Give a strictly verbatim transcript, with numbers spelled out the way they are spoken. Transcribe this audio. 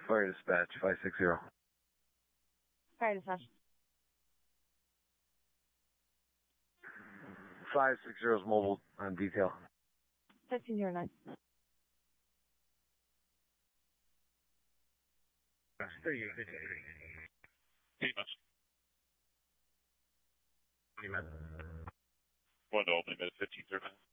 Fire dispatch, five six zero. Fire dispatch. five six zero is mobile on detail. fifteen zero nine. One to open at fifteen zero nine.